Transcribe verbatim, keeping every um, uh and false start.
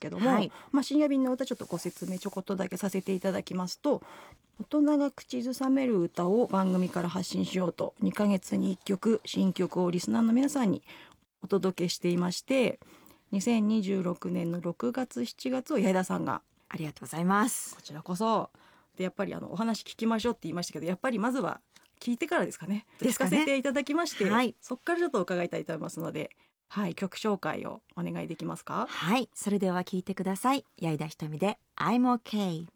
けども、 はい、 まあ、深夜便の歌ちょっとご説明ちょこっとだけさせていただきますと、大人が口ずさめる歌を番組から発信しようとにかげつにいっきょく新曲をリスナーの皆さんにお届けしていまして、にせんにじゅうろくねんのろくがつしちがつを矢井田さんが、 ありがとうございます。 こちらこそで、やっぱりあのお話聞きましょうって言いましたけど、やっぱりまずは聞いてからですかね。 ですかね聞かせていただきまして、 はい、 そこからちょっと伺いたいと思いますので、はい、曲紹介をお願いできますか。 はい、それでは聞いてください。矢井田ひとみで I'm OK。